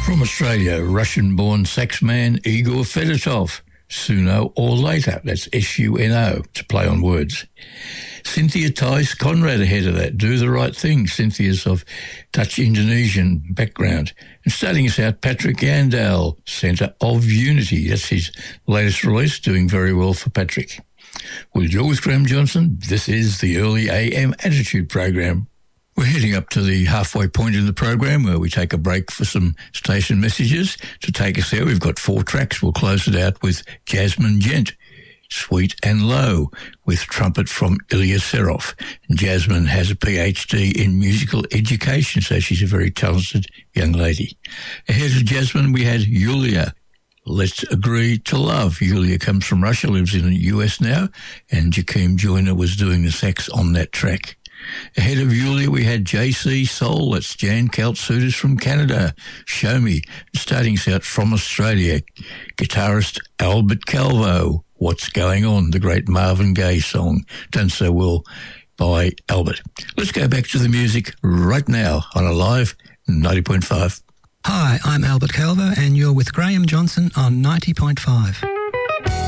From Australia, Russian-born sax man Igor Fedotov. Sooner or later, that's S-U-N-O, to play on words. Cynthia Tice Conrad ahead of that, Do the Right Thing. Cynthia's of Dutch Indonesian background. And starting us out, Patrick Yandel, Centre of Unity. That's his latest release, doing very well for Patrick. Well, you're with Graham Johnson. This is the Early AM Attitude Program. We're heading up to the halfway point in the program where we take a break for some station messages. To take us there, we've got 4 tracks. We'll close it out with Jasmine Gent, Sweet and Low, with trumpet from Ilya Serov. And Jasmine has a PhD in musical education, so she's a very talented young lady. Ahead of Jasmine, we had Yulia, Let's Agree to Love. Yulia comes from Russia, lives in the US now, and Joachim Joyner was doing the sax on that track. Ahead of Yulia, we had JC Soul. That's Jan Kaltsutis from Canada. Show Me. Starting us out from Australia, guitarist Albert Calvo. What's Going On? The great Marvin Gaye song. Done so well by Albert. Let's go back to the music right now on Alive 90.5. Hi, I'm Albert Calvo and you're with Graham Johnson on 90.5.